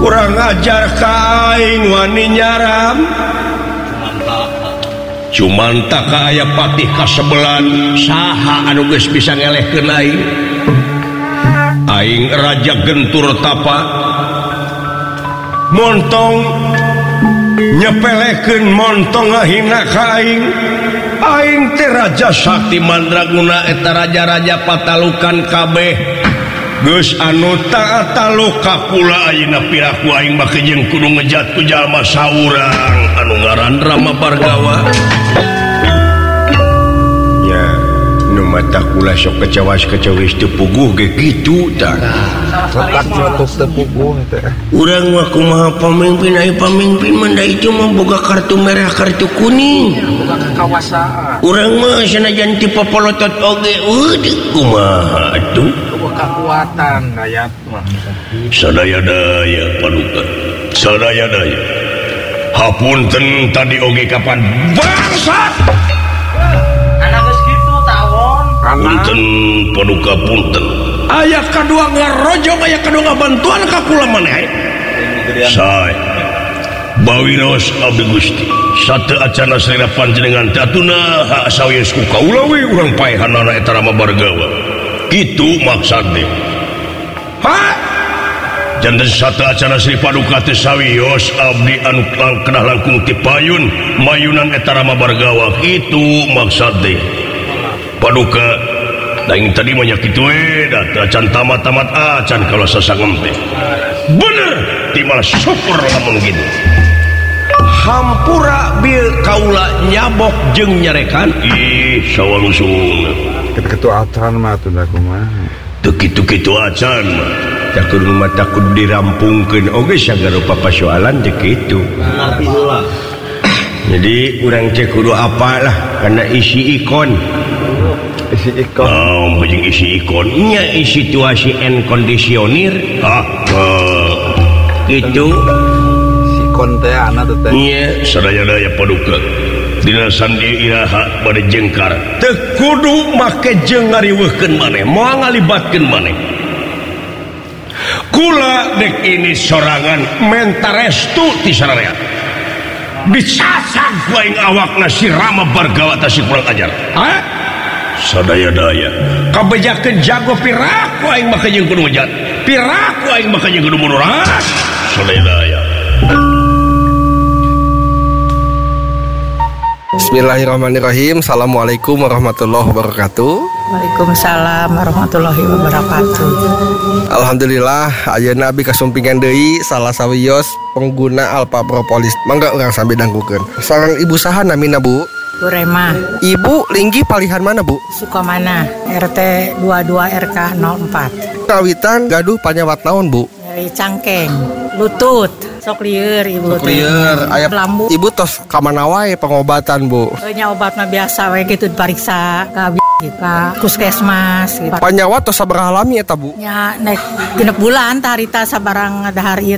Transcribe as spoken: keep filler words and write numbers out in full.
kurang ajar kaing wani nyaram cuman tak aya patih kasebelan saha anu geus bisa ngelehkeun aing aing raja gentur tapak montong nyepelekeun montong ngahina ka aing aing teh raja sakti mandraguna eta raja-raja patalukan kabeh geus anu taat taluka kula ayeuna piraku aing make jeung kudu ngejat ku jalma saurang anu ngaran Rama Bargawa nya nu mata kula sok kecawas-kecawis teu puguh ge kitu tah Sokat nyotos teu puguh teh urang mah kumaha pamimpin aya pamimpin mah da itu mah boga kartu merah kartu kuning boga kekuasaan urang mah sanajan ti popolotot oge eueuh kumaha atuh kekuatan rakyat mah sadaya-daya paduka sadaya-daya hapunten tadi oge kapan bangsat anak geus kitu tawon punten paduka punten aya kadua ngarojong aya kadua ngabantuan ka kula maneh sae bawiros abdi Gusti sateu acana salira panjenengan teh atuna sawios ku kaula we urang paehanana eta Rama Bargawa kitu maksudna ha janten satu acara Sri Paduka teh sawios abdi anu kenah langkung ti payun mayunan eta Rama Bargawa kitu maksudna Paduka daing tadi mah nya kitu we da acan tamat-tamat acan kalau sasangem teh bener ti malah syukur lamun kitu hampura bil kaula nyabok jeung nyarekan ih sawalusung kitu acan mah teh kumaha teu kitu-kitu acan mah da kudu mah takut dirampungkeun oge sagara papasoalan teh kitu jadi urang teh kudu apalah kana isi ikon isi ikon oh jeung isi ikon nya isi situasi and kondisionir ah kitu si kon teh ana teh nya sadaya-daya paduka dina sandi iraha bade jengkar teu kudu make jeung ngariweuhkeun maneh moal ngalibatkeun maneh kula dek ini sorangan menta restu ti sararea disasang ku aing awakna si Rama Bargawa teh si kurang ajar ha sadaya-daya kabejakeun jago piraku aing make jeung kudu ngejat piraku aing make jeung kudu mundur sadaya-daya Bismillahirrahmanirrahim. Assalamualaikum warahmatullahi wabarakatuh. Waalaikumsalam warahmatullahi wabarakatuh. Alhamdulillah ayeuna abi kasumpingan deui salah sawios pengguna Alpha Propolis. Mangga urang sambil danggukeun. Sareng ibu saha namina Bu? Bu Rema. Ibu linggih palihan mana Bu? Sukamana R T dua puluh dua R K nol empat. Kawitan gaduh panyawat naon Bu? Dari cangkeng, lutut, sok lieur ibu teh. Lieur aya lambu. Ibu tos ka mana wae pengobatan Bu? Nya obat mah biasa we kitu dipariksa ka ka puskesmas gitu. Panyawat tos sabaraha lami eta Bu? Nya naik genep bulan tah harita sabarang dahar ieu